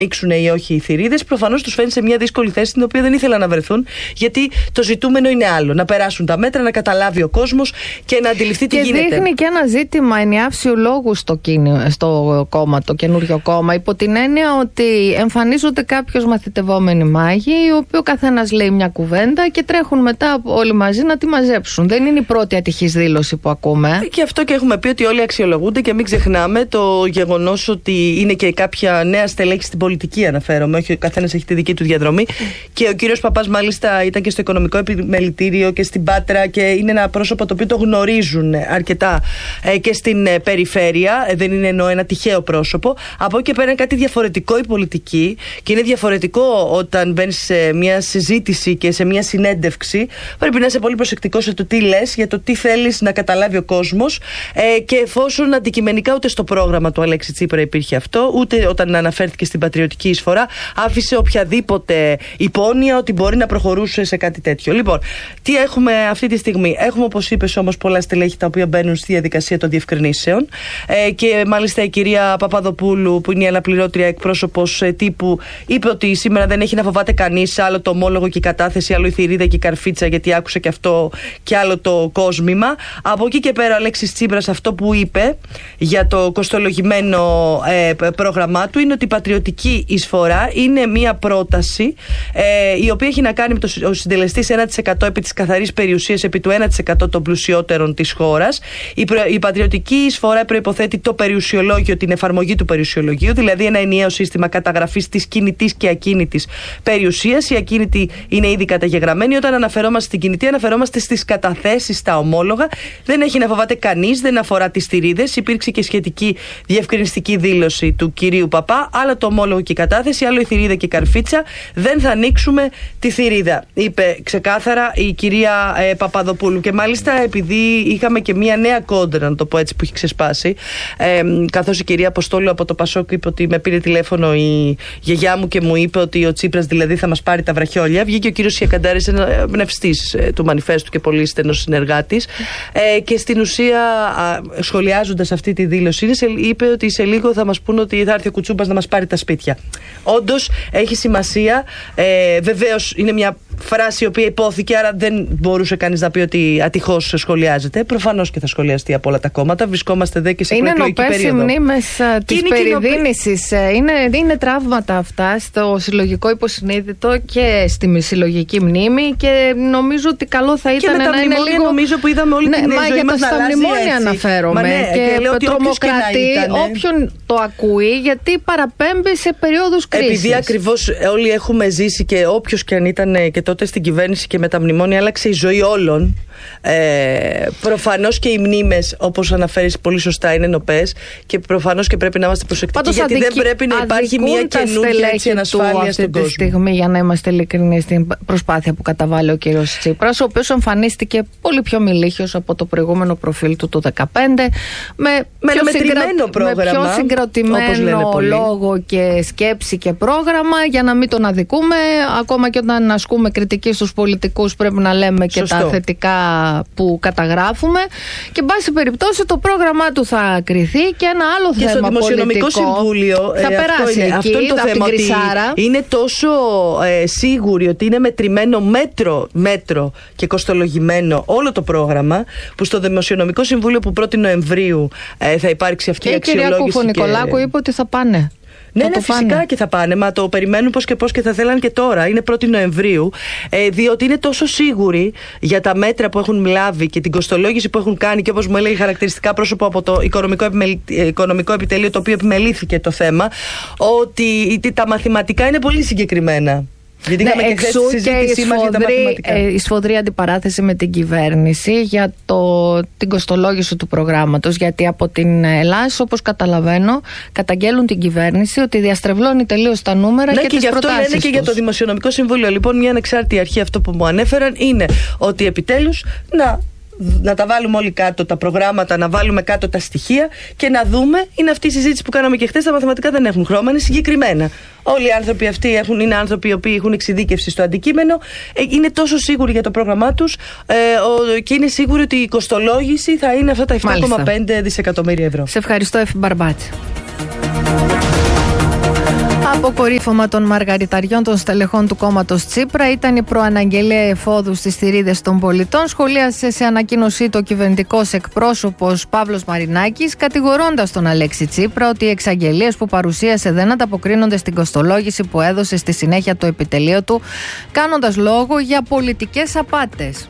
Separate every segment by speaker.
Speaker 1: ανοίξουν ή όχι οι θηρίδες, προφανώς τους φαίνει σε μια δύσκολη θέση την οποία δεν ήθελαν να βρεθούν, γιατί το ζητούμενο είναι άλλο. Να περάσουν τα μέτρα, να καταλάβει ο κόσμος και να αντιληφθεί τι γίνεται.
Speaker 2: Και δείχνει και ένα ζήτημα ενιάυσιου λόγου στο κόμμα, το καινούριο κόμμα, υπό την έννοια ότι εμφανίζονται κάποιοι μαθητευόμενοι μάγοι, οι οποίοι ο καθένας λέει μια κουβέντα και τρέχουν μετά όλοι μαζί να τη μαζέψουν. Δεν είναι η πρώτη ατυχής δήλωση που ακούμε.
Speaker 1: Και αυτό και έχουμε πει ότι όλοι αξιολογούνται και μην ξεχνάμε το γεγονός ότι είναι και κάποια νέα στελέχη στην πολιτική, αναφέρομαι. Όχι, ο καθένας έχει τη δική του διαδρομή. Και ο κύριος Παπάς, μάλιστα, ήταν και στο Οικονομικό Επιμελητήριο και στην Πάτρα και είναι ένα πρόσωπο το οποίο το γνωρίζουν αρκετά και στην περιφέρεια. Δεν είναι εννοώ ένα τυχαίο πρόσωπο. Από εκεί και πέρα είναι κάτι διαφορετικό η πολιτική και είναι διαφορετικό όταν μπαίνεις σε μια συζήτηση και σε μια συνέντευξη. Πρέπει να είσαι πολύ προσεκτικός σε το τι λες, για το τι θέλεις να καταλάβει ο κόσμος. Και εφόσον αντικειμενικά ούτε στο πρόγραμμα του Αλέξη Τσίπρα υπήρχε αυτό, ούτε όταν αναφέρθηκε στην πατριωτική εισφορά, άφησε οποιαδήποτε υπόνοια ότι μπορεί να προχωρούσε σε κάτι τέτοιο. Λοιπόν, τι έχουμε αυτή τη στιγμή? Έχουμε, όπως είπες, όμως, πολλά στελέχη τα οποία μπαίνουν στη διαδικασία των διευκρινήσεων. Και μάλιστα η κυρία Παπαδοπούλου, που είναι η αναπληρώτρια εκπρόσωπος τύπου, είπε ότι σήμερα δεν έχει να φοβάται κανείς, άλλο το ομόλογο και η κατάθεση, άλλο η θηρίδα και η καρφίτσα, γιατί άκουσε και αυτό, και άλλο το κόσμημα. Από εκεί και πέρα, ο Αλέξης Τσίπρας αυτό που είπε για το κοστολογημένο πρόγραμμά του είναι ότι η πατριωτική εισφορά είναι μια πρόταση η οποία έχει να κάνει με ο συντελεστής 1% επί της καθαρής περιουσίας, επί του 1% των πλουσιότερων της χώρας. Η πατριωτική εισφορά προϋποθέτει το περιουσιολόγιο, την εφαρμογή του περιουσιολογίου, δηλαδή ένα ενιαίο σύστημα καταγραφής της κινητής και ακίνητης περιουσίας. Η ακίνητη είναι ήδη καταγεγραμμένη. Όταν αναφερόμαστε στην κινητή, αναφερόμαστε στις καταθέσεις στα ομόλογα. Δεν έχει να φοβάται κανείς, δεν αφορά τις θηρίδες. Υπήρξε και σχετική διευκρινιστική δήλωση του κυρίου Παπά. Άλλο το ομόλογο και η κατάθεση, άλλο η θηρίδα και η καρφίτσα. Δεν θα ανοίξουμε τη θηρίδα, είπε ξεκάθαρα η κυρία Παπαδοπούλου. Και μάλιστα, επειδή είχαμε και μία νέα κόντρα, να το πω έτσι, που έχει ξεσπάσει, καθώς η κυρία Αποστόλου από το Πασόκ είπε ότι με πήρε τηλέφωνο η γιαγιά μου και μου είπε ότι ο Τσίπρας δηλαδή θα μας πάρει τα βραχιόλια. Βγήκε ο κύριος Ιακαντάρης, εμπνευστής του μανιφέστου και πολύ στενός συνεργάτης, και στην ουσία, σχολιάζοντας αυτή τη δήλωση, είπε ότι σε λίγο θα μας πούνε ότι θα έρθει ο Κουτσούμπας να μας πάρει τα σπίτια. Όντως έχει σημασία. Βεβαίως είναι μια φράση η οποία υπόθηκε, άρα δεν μπορούσε κανείς να πει ότι ατυχώς σχολιάζεται. Προφανώς και θα σχολιαστεί από όλα τα κόμματα. Βρισκόμαστε δε και σε προεκλογική περίοδο. Είναι
Speaker 2: νοπές οι μνήμες της περιδίνησης. Είναι τραύματα αυτά στο συλλογικό υποσυνείδητο και στη συλλογική μνήμη, και νομίζω ότι καλό θα ήταν να είναι λίγο.
Speaker 1: Νομίζω που είδαμε όλη την ζωή μας να
Speaker 2: στα μνημόνια αναφέρομαι. Και τρομοκρατεί όποιον το ακούει, γιατί παραπέμπει σε περίοδους κρίσης.
Speaker 1: Επειδή ακριβώς όλοι έχουμε ζήσει, και όποιος και αν ήταν και τότε στην κυβέρνηση και με τα μνημόνια, άλλαξε η ζωή όλων. Προφανώς και οι μνήμες, όπως αναφέρεις πολύ σωστά, είναι νοπές, και προφανώς και πρέπει να είμαστε προσεκτικοί. Πάντως γιατί δεν πρέπει να υπάρχει μια καινούργια ανασφάλεια στον κόσμο.
Speaker 2: Αυτή τη στιγμή, για να είμαστε ειλικρινείς, στην προσπάθεια που καταβάλει ο κύριος Τσίπρας, ο οποίος εμφανίστηκε πολύ πιο μιλίχιος από το προηγούμενο προφίλ του το 2015, με πιο συγκροτημένο λόγο και σκέψη και πρόγραμμα, για να μην τον αδικούμε. Ακόμα και όταν ασκούμε κριτική στους πολιτικούς, πρέπει να λέμε και τα θετικά που καταγράφουμε, και εν πάση περιπτώσει το πρόγραμμά του θα κριθεί, και ένα άλλο
Speaker 1: και
Speaker 2: θέμα
Speaker 1: στο Δημοσιονομικό Συμβούλιο
Speaker 2: θα περάσει εκεί,
Speaker 1: αυτό είναι το θέμα, ότι είναι τόσο σίγουροι ότι είναι μετρημένο μέτρο και κοστολογημένο όλο το πρόγραμμα, που στο Δημοσιονομικό Συμβούλιο που 1η Νοεμβρίου θα υπάρξει αυτή η αξιολόγηση.
Speaker 2: Και η κυρία Νικολάκου είπε ότι θα πάνε.
Speaker 1: Ναι, φυσικά και θα πάνε. Μα το περιμένουν πώς και θα θέλαν και τώρα. Είναι 1η Νοεμβρίου. Διότι είναι τόσο σίγουροι για τα μέτρα που έχουν λάβει και την κοστολόγηση που έχουν κάνει, και όπως μου έλεγε χαρακτηριστικά πρόσωπο από το Οικονομικό Επιτελείο, το οποίο επιμελήθηκε το θέμα, ότι τα μαθηματικά είναι πολύ συγκεκριμένα. Γιατί είχαμε και χθες τη συζήτησή μας για τα μαθηματικά.
Speaker 2: Η σφοδρή αντιπαράθεση με την κυβέρνηση για την κοστολόγηση του προγράμματος. Γιατί από την Ελλάδα, όπως καταλαβαίνω, καταγγέλουν την κυβέρνηση ότι διαστρεβλώνει τελείως τα νούμερα και τις προτάσεις τους.
Speaker 1: Και γι' αυτό λένε και για το Δημοσιονομικό Συμβούλιο. Λοιπόν, μια ανεξάρτητη αρχή, αυτό που μου ανέφεραν, είναι ότι επιτέλους να τα βάλουμε όλοι κάτω τα προγράμματα, να βάλουμε κάτω τα στοιχεία και να δούμε. Είναι αυτή η συζήτηση που κάναμε και χθες. Τα μαθηματικά δεν έχουν χρώμα, είναι συγκεκριμένα. Όλοι οι άνθρωποι αυτοί είναι άνθρωποι οι οποίοι έχουν εξειδίκευση στο αντικείμενο, είναι τόσο σίγουροι για το πρόγραμμά τους, και είναι σίγουροι ότι η κοστολόγηση θα είναι αυτά τα 7,5 δισεκατομμύρια ευρώ.
Speaker 2: Σε ευχαριστώ, Εφη Μπαρμπάτση. Αποκορύφωμα των μαργαριταριών των στελεχών του κόμματος Τσίπρα ήταν η προαναγγελία εφόδου στις θηρίδες των πολιτών. Σχολίασε σε ανακοίνωσή του ο κυβερνητικός εκπρόσωπος Παύλος Μαρινάκης, κατηγορώντας τον Αλέξη Τσίπρα ότι οι εξαγγελίες που παρουσίασε δεν ανταποκρίνονται στην κοστολόγηση που έδωσε στη συνέχεια το επιτελείο του, κάνοντας λόγο για πολιτικές απάτες.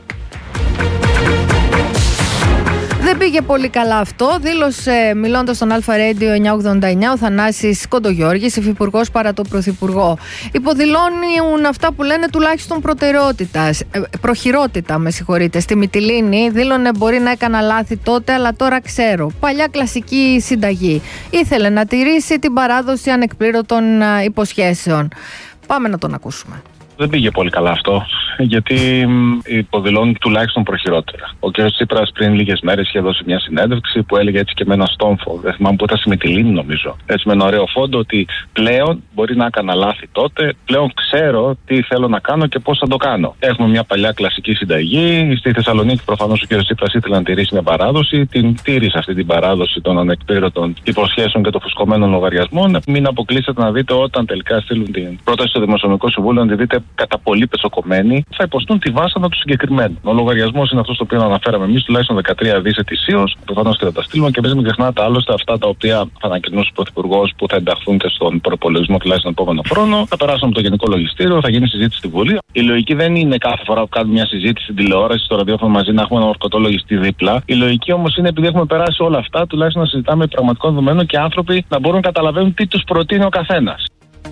Speaker 2: Δεν πήγε πολύ καλά αυτό, δήλωσε μιλώντας στον Αλφα Radio 989 ο Θανάσης Κοντογιώργης, υφυπουργός παρά το πρωθυπουργό. Υποδηλώνουν αυτά που λένε τουλάχιστον προχειρότητα, στη Μυτιλήνη δήλωνε μπορεί να έκανα λάθη τότε, αλλά τώρα ξέρω. Παλιά κλασική συνταγή. Ήθελε να τηρήσει την παράδοση ανεκπλήρωτων υποσχέσεων. Πάμε να τον ακούσουμε.
Speaker 3: Δεν πήγε πολύ καλά αυτό, γιατί υποδηλώνει τουλάχιστον προχειρότερα. Ο κ. Τσίπρας πριν λίγες μέρες είχε δώσει μια συνέντευξη που έλεγε έτσι και με ένα στόμφο, δεν θυμάμαι που ήταν στη Μυτιλήνη νομίζω, έτσι με ένα ωραίο φόντο, ότι πλέον μπορεί να έκανα λάθη τότε, πλέον ξέρω τι θέλω να κάνω και πώς θα το κάνω. Έχουμε μια παλιά κλασική συνταγή. Στη Θεσσαλονίκη προφανώς ο κ. Τσίπρας ήθελε να τηρήσει μια παράδοση, την τήρησε αυτή την παράδοση των ανεκπλήρωτων υποσχέσεων και των φουσκωμένων λογαριασμών. Μην αποκλείσετε να δείτε όταν τελικά στείλουν την πρόταση στο Δημοσιονομικό Συμβούλιο, να τη δείτε κατά πολύ πετσοκομμένοι, θα υποστούν τη βάσανα του συγκεκριμένου. Ο λογαριασμός είναι αυτό το οποίο αναφέραμε εμείς, τουλάχιστον 13 δις ετησίως. Προφανώς και θα τα στείλουμε και επίσης μην ξεχνάτε άλλωστε αυτά τα οποία θα ανακοινώσει ο Πρωθυπουργός που θα ενταχθούν και στον προπολογισμό τουλάχιστον τον επόμενο χρόνο. Θα περάσουν από το Γενικό Λογιστήριο, θα γίνει συζήτηση στη Βουλή. Η λογική δεν είναι κάθε φορά που κάνουμε μια συζήτηση στην τηλεόραση, στο ραδιόφωνο μαζί να έχουμε ένα ορκωτό λογιστή δίπλα. Η λογική όμως είναι επειδή έχουμε περάσει όλα αυτά, τουλάχιστον να συζητάμε πραγματικό δεδομένο και άνθρωποι να μπορούν να καταλαβαίνουν τι τους προτείνει ο καθένας.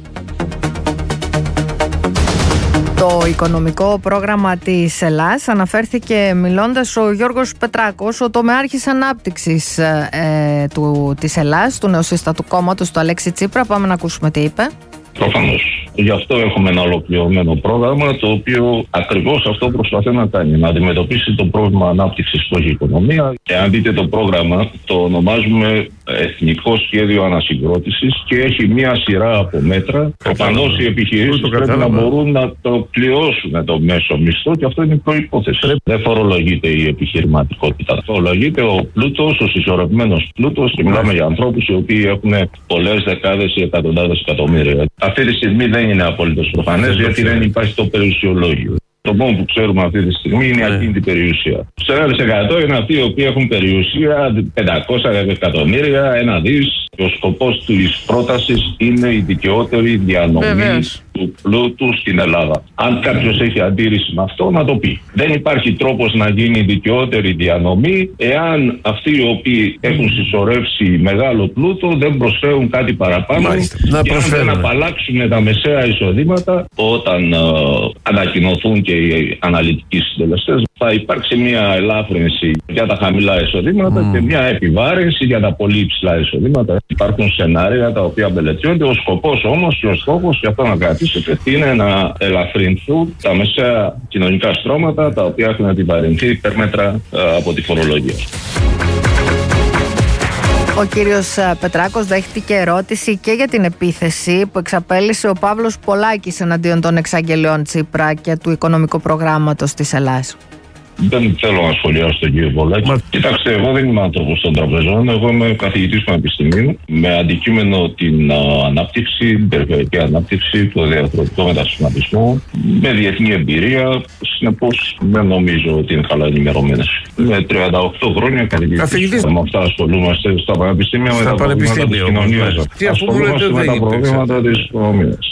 Speaker 2: Το οικονομικό πρόγραμμα της Ελλάς αναφέρθηκε μιλώντας ο Γιώργος Πετράκος, ο τομεάρχης ανάπτυξης της Ελλάς, του νεοσύστατου κόμματος του Αλέξη Τσίπρα. Πάμε να ακούσουμε τι είπε.
Speaker 4: Προφανώς. Γι' αυτό έχουμε ένα ολοκληρωμένο πρόγραμμα, το οποίο ακριβώς αυτό προσπαθεί να κάνει. Να αντιμετωπίσει το πρόβλημα ανάπτυξης που έχει η οικονομία. Και αν δείτε το πρόγραμμα, το ονομάζουμε Εθνικό Σχέδιο Ανασυγκρότησης και έχει μία σειρά από μέτρα. Προφανώς οι επιχειρήσεις πρέπει να μπορούν να το πληρώσουν το μέσο μισθό και αυτό είναι η προϋπόθεση. Δεν φορολογείται η επιχειρηματικότητα. Φορολογείται ο πλούτος, ο συσσωρευμένος πλούτος και μιλάμε για ανθρώπους οι οποίοι έχουν πολλές δεκάδες ή εκατοντάδες εκατομμύρια. Αυτή τη στιγμή δεν είναι απολύτως προφανές, γιατί δεν υπάρχει το περιουσιολόγιο. Το μόνο που ξέρουμε αυτή τη στιγμή είναι η ακίνητη περιουσία. Στο 1% είναι αυτοί οι οποίοι έχουν περιουσία 500 εκατομμύρια, 1 δις. Και ο σκοπός της πρότασης είναι η δικαιότερη διανομή του πλούτου στην Ελλάδα. Αν κάποιος έχει αντίρρηση με αυτό, να το πει. Δεν υπάρχει τρόπος να γίνει δικαιότερη διανομή εάν αυτοί οι οποίοι έχουν συσσωρεύσει μεγάλο πλούτο δεν προσφέρουν κάτι παραπάνω. Και αν δεν απαλλάξουν τα μεσαία εισοδήματα, όταν ανακοινωθούν και οι αναλυτικοί συντελεστές, θα υπάρξει μια ελάφρυνση για τα χαμηλά εισοδήματα και μια επιβάρυνση για τα πολύ υψηλά εισοδήματα. Υπάρχουν σενάρια τα οποία μελετιώνται. Ο σκοπός όμως και ο στόχος, και αυτό να κρατήσετε, είναι να ελαφρυνθούν τα μεσαία κοινωνικά στρώματα τα οποία έχουν επιβαρυνθεί υπέρμετρα από τη φορολογία.
Speaker 2: Ο κύριος Πετράκος δέχτηκε ερώτηση και για την επίθεση που εξαπέλυσε ο Παύλος Πολάκης εναντίον των εξαγγελιών Τσίπρα και του οικονομικού προγράμματος της Ελλάς.
Speaker 4: Δεν θέλω να σχολιάσω τον κύριο Πολάκη. Κοιτάξτε, εγώ δεν είμαι άνθρωπος των τραπεζών. Εγώ είμαι καθηγητής πανεπιστημίου με αντικείμενο την ανάπτυξη, την περιφερειακή ανάπτυξη, το διαρθρωτικό μετασχηματισμό, με διεθνή εμπειρία. Συνεπώς, δεν νομίζω ότι είναι καλά ενημερωμένες. Με 38 χρόνια καθηγητής. Με αυτά ασχολούμαστε στα πανεπιστήμια με τα προβλήματα της κοινωνίας. Ασχολούμαστε με τα προβλήματα της οικονομίας.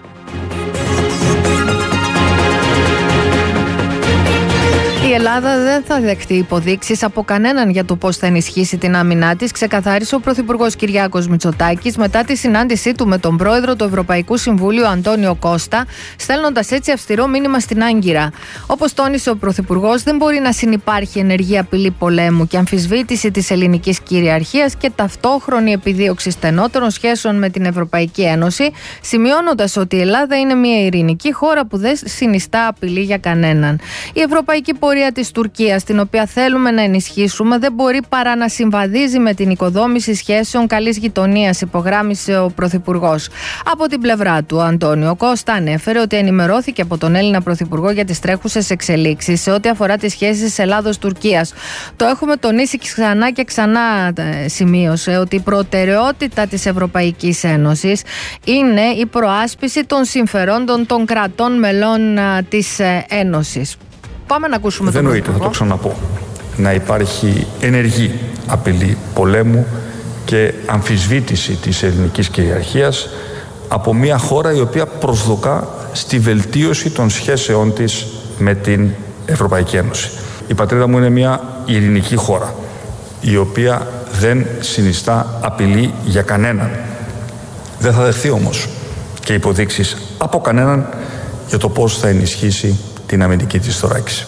Speaker 2: Η Ελλάδα δεν θα δεχτεί υποδείξεις από κανέναν για το πώς θα ενισχύσει την άμυνά της, ξεκαθάρισε ο Πρωθυπουργός Κυριάκος Μητσοτάκης μετά τη συνάντησή του με τον πρόεδρο του Ευρωπαϊκού Συμβούλιου Αντώνιο Κώστα, στέλνοντας έτσι αυστηρό μήνυμα στην Άγκυρα. Όπως τόνισε ο Πρωθυπουργός, δεν μπορεί να συνυπάρχει ενεργή απειλή πολέμου και αμφισβήτηση της ελληνικής κυριαρχίας και ταυτόχρονη επιδίωξη στενότερων σχέσεων με την Ευρωπαϊκή Ένωση, σημειώνοντας ότι η Ελλάδα είναι μια ειρηνική χώρα που δεν συνιστά απειλή για κανέναν. Η ευρωπαϊκή πορεία της Τουρκίας, την οποία θέλουμε να ενισχύσουμε, δεν μπορεί παρά να συμβαδίζει με την οικοδόμηση σχέσεων καλής γειτονίας, υπογράμμισε ο Πρωθυπουργός. Από την πλευρά του, ο Αντώνιο Κώστα ανέφερε ότι ενημερώθηκε από τον Έλληνα Πρωθυπουργό για τις τρέχουσες εξελίξεις σε ό,τι αφορά τις σχέσεις Ελλάδος-Τουρκίας. Το έχουμε τονίσει ξανά και ξανά, σημείωσε, ότι η προτεραιότητα της Ευρωπαϊκής Ένωσης είναι η προάσπιση των συμφερόντων των κρατών μελών της Ένωσης. Πάμε να ακούσουμε τον Πρωθυπουργό.
Speaker 5: Δεν νοείται, θα το ξαναπώ, να υπάρχει ενεργή απειλή πολέμου και αμφισβήτηση της ελληνικής κυριαρχίας από μια χώρα η οποία προσδοκά στη βελτίωση των σχέσεών της με την Ευρωπαϊκή Ένωση. Η πατρίδα μου είναι μια ειρηνική χώρα, η οποία δεν συνιστά απειλή για κανέναν. Δεν θα δεχθεί όμως και υποδείξεις από κανέναν για το πώς θα ενισχύσει την αμυντική της θωράκιση.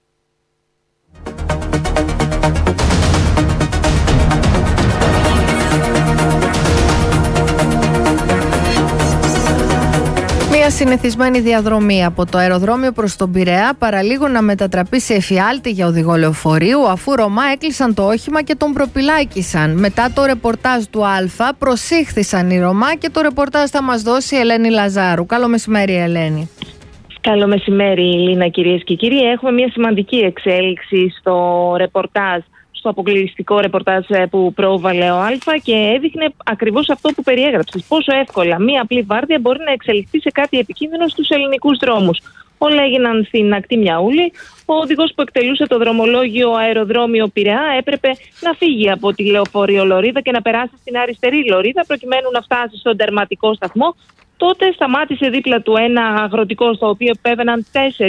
Speaker 2: Μια συνηθισμένη διαδρομή από το αεροδρόμιο προς τον Πειραιά παραλίγο να μετατραπεί σε εφιάλτη για οδηγό λεωφορείου, αφού Ρωμά έκλεισαν το όχημα και τον προπυλάκησαν. Μετά το ρεπορτάζ του Α, προσήχθησαν οι Ρωμά και το ρεπορτάζ θα μας δώσει η Ελένη Λαζάρου. Καλό μεσημέρι, Ελένη.
Speaker 6: Καλό μεσημέρι, Λίνα, κυρίες και κύριοι. Έχουμε μια σημαντική εξέλιξη στο ρεπορτάζ, στο αποκλειστικό ρεπορτάζ που πρόβαλε ο Α, και έδειχνε ακριβώς αυτό που περιέγραψες. Πόσο εύκολα μία απλή βάρδια μπορεί να εξελιχθεί σε κάτι επικίνδυνο στους ελληνικούς δρόμους. Όλα έγιναν στην ακτή Μιαούλη. Ο οδηγός που εκτελούσε το δρομολόγιο αεροδρόμιο Πειραιά έπρεπε να φύγει από τη λεωφορείο Λωρίδα και να περάσει στην αριστερή Λωρίδα προκειμένου να φτάσει στον τερματικό σταθμό. Τότε σταμάτησε δίπλα του ένα αγροτικό, στο οποίο επέβαιναν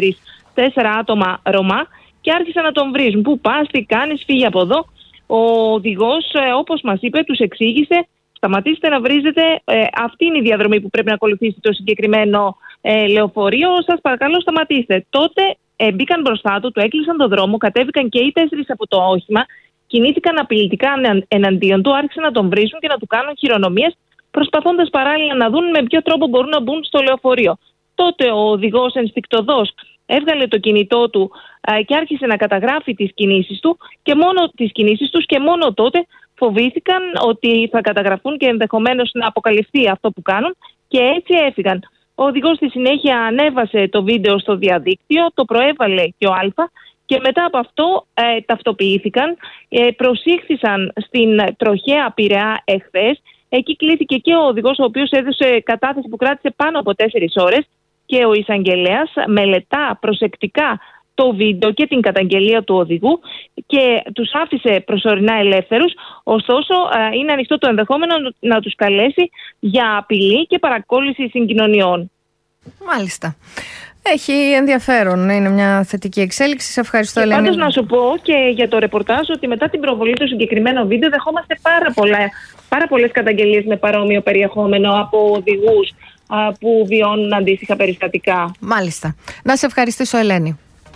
Speaker 6: 4 άτομα Ρωμά και άρχισαν να τον βρίζουν. Πού πας, τι κάνεις, φύγε από εδώ. Ο οδηγός, όπως μας είπε, τους εξήγησε: σταματήστε να βρίζετε, αυτή είναι η διαδρομή που πρέπει να ακολουθήσει το συγκεκριμένο λεωφορείο, σας παρακαλώ σταματήστε. Τότε μπήκαν μπροστά του, του έκλεισαν τον δρόμο, κατέβηκαν και οι 4 από το όχημα, κινήθηκαν απειλητικά εναντίον του, άρχισαν να τον βρίζουν και να του κάνουν χειρονομίες, προσπαθώντας παράλληλα να δουν με ποιο τρόπο μπορούν να μπουν στο λεωφορείο. Τότε ο οδηγός ενστικτωδώς έβγαλε το κινητό του και άρχισε να καταγράφει τις κινήσεις τους και μόνο τότε φοβήθηκαν ότι θα καταγραφούν και ενδεχομένως να αποκαλυφθεί αυτό που κάνουν, και έτσι έφυγαν. Ο οδηγός στη συνέχεια ανέβασε το βίντεο στο διαδίκτυο, το προέβαλε και ο Α, και μετά από αυτό ταυτοποιήθηκαν, προσήχθησαν στην τροχέα Πειραιά εχθές. Εκεί κλήθηκε και ο οδηγός, ο οποίος έδωσε κατάθεση που κράτησε πάνω από 4 ώρες, και ο εισαγγελέας μελετά προσεκτικά το βίντεο και την καταγγελία του οδηγού και τους άφησε προσωρινά ελεύθερους. Ωστόσο, είναι ανοιχτό το ενδεχόμενο να τους καλέσει για απειλή και παρακόλληση συγκοινωνιών.
Speaker 2: Μάλιστα. Έχει ενδιαφέρον, είναι μια θετική εξέλιξη. Σε ευχαριστώ, Ελένη.
Speaker 6: Πάντως να σου πω και για το ρεπορτάζ ότι μετά την προβολή του συγκεκριμένου βίντεο δεχόμαστε πάρα πολλές καταγγελίες με παρόμοιο περιεχόμενο από οδηγούς που βιώνουν αντίστοιχα περιστατικά.
Speaker 2: Μάλιστα. Να σε ευχαριστήσω, Ελένη.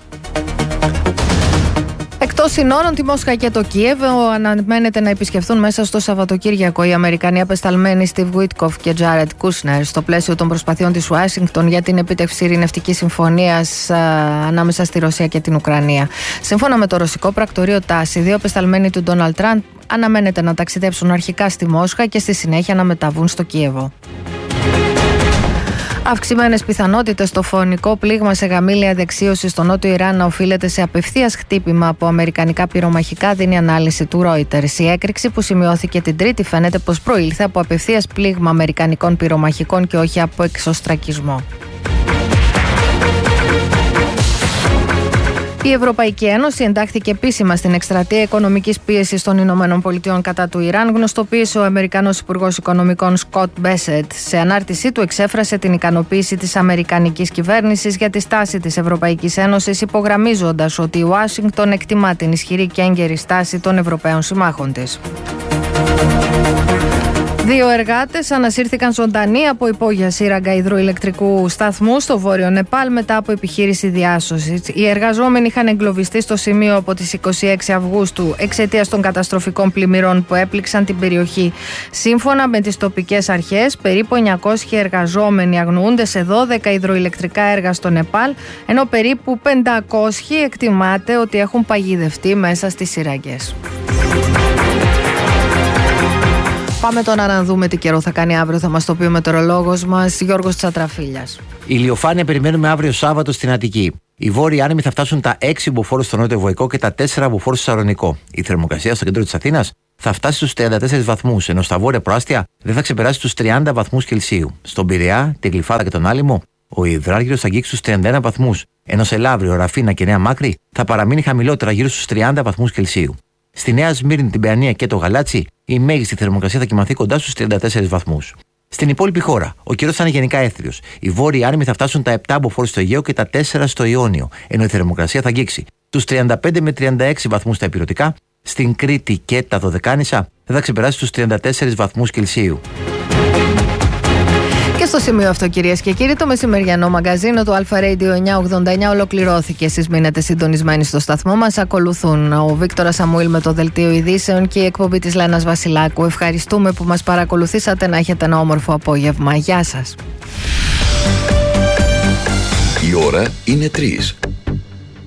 Speaker 2: Εκτός συνόρων, τη Μόσχα και το Κίεβο αναμένεται να επισκεφθούν μέσα στο Σαββατοκύριακο οι Αμερικανοί απεσταλμένοι Στιβ Βουίτκοφ και Τζάρετ Κούσνερ στο πλαίσιο των προσπαθειών της Ουάσιγκτον για την επίτευξη ειρηνευτικής συμφωνίας ανάμεσα στη Ρωσία και την Ουκρανία. Σύμφωνα με το ρωσικό πρακτορείο ΤΑΣ, οι 2 απεσταλμένοι του Ντόναλντ Τραμπ αναμένεται να ταξιδέψουν αρχικά στη Μόσχα και στη συνέχεια να μεταβούν στο Κίεβο. Αυξημένες πιθανότητες στο φωνικό πλήγμα σε γαμήλια δεξίωση στο νότιο Ιράν να οφείλεται σε απευθείας χτύπημα από αμερικανικά πυρομαχικά, δίνει ανάλυση του Reuters. Η έκρηξη που σημειώθηκε την Τρίτη φαίνεται πως προήλθε από απευθείας πλήγμα αμερικανικών πυρομαχικών και όχι από εξωστρακισμό. Η Ευρωπαϊκή Ένωση εντάχθηκε επίσημα στην εκστρατεία οικονομικής πίεσης των Ηνωμένων Πολιτειών κατά του Ιράν, γνωστοποίησε ο Αμερικανός Υπουργός Οικονομικών Σκοτ Μπέσετ. Σε ανάρτησή του εξέφρασε την ικανοποίηση της αμερικανικής κυβέρνησης για τη στάση της Ευρωπαϊκής Ένωσης, υπογραμμίζοντας ότι η Ουάσιγκτον εκτιμά την ισχυρή και έγκαιρη στάση των Ευρωπαίων συμμάχων της. Δύο εργάτες ανασύρθηκαν ζωντανοί από υπόγεια σύραγγα υδροηλεκτρικού σταθμού στο βόρειο Νεπάλ μετά από επιχείρηση διάσωσης. Οι εργαζόμενοι είχαν εγκλωβιστεί στο σημείο από τις 26 Αυγούστου εξαιτίας των καταστροφικών πλημμυρών που έπληξαν την περιοχή. Σύμφωνα με τις τοπικές αρχές, περίπου 900 εργαζόμενοι αγνοούνται σε 12 υδροηλεκτρικά έργα στο Νεπάλ, ενώ περίπου 500 εκτιμάται ότι έχουν παγιδευτεί μέσα στις σύραγγες. Πάμε τώρα να δούμε τι καιρό θα κάνει αύριο. Θα μας το πει ο μετεωρολόγος μας Γιώργος Τσατραφίλιας.
Speaker 7: Ηλιοφάνεια περιμένουμε αύριο Σάββατο στην Αττική. Οι βόρειοι άνεμοι θα φτάσουν τα 6 μποφόρ στο νότιο Βοϊκό και τα 4 μποφόρ στο Σαρονικό. Η θερμοκρασία στο κέντρο της Αθήνας θα φτάσει στους 34 βαθμούς, ενώ στα βόρεια προάστια δεν θα ξεπεράσει τους 30 βαθμούς Κελσίου. Στον Πειραιά, την Γλυφάδα και τον Άλυμο, ο υδράργυρος θα αγγίξει στους 31 βαθμούς, ενώ σε Λαύριο, Ραφίνα και Νέα Μάκρη θα παραμείνει χαμηλότερα γύρω στους 30 βαθμούς Κελσίου. Στη Νέα Σμύρνη, την Παιανία και το Γαλάτσι, η μέγιστη θερμοκρασία θα κυμανθεί κοντά στους 34 βαθμούς. Στην υπόλοιπη χώρα, ο καιρός θα είναι γενικά έθριος. Οι βόρειοι άνεμοι θα φτάσουν τα 7 μποφόρ στο Αιγαίο και τα 4 στο Ιόνιο, ενώ η θερμοκρασία θα αγγίξει τους 35 με 36 βαθμούς στα ηπειρωτικά. Στην Κρήτη και τα Δωδεκάνησα δεν θα ξεπεράσει τους 34 βαθμούς Κελσίου.
Speaker 2: Και στο σημείο αυτό, κυρίες και κύριοι, το μεσημεριανό μαγκαζίνο του Αλφα Radio 989 ολοκληρώθηκε. Εσείς μείνετε συντονισμένοι στο σταθμό μας. Ακολουθούν ο Βίκτορας Σαμουήλ με το Δελτίο Ειδήσεων και η εκπομπή της Λένας Βασιλάκου. Ευχαριστούμε που μας παρακολουθήσατε. Να έχετε ένα όμορφο απόγευμα. Γεια σας.
Speaker 8: Η ώρα είναι 3.